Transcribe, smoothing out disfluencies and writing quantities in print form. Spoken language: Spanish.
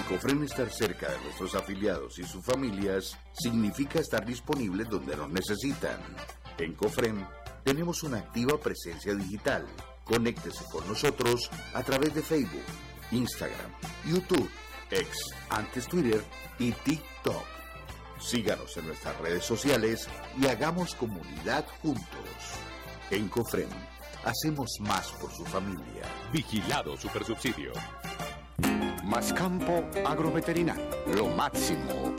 Cofrem estar cerca de nuestros afiliados y sus familias significa estar disponibles donde nos necesitan. En Cofrem tenemos una activa presencia digital. Conéctese con nosotros a través de Facebook, Instagram, YouTube, X, antes Twitter y TikTok. Síganos en nuestras redes sociales y hagamos comunidad juntos. En Cofrem, hacemos más por su familia. Vigilado Supersubsidio. Mascampo Agroveterinario, lo máximo.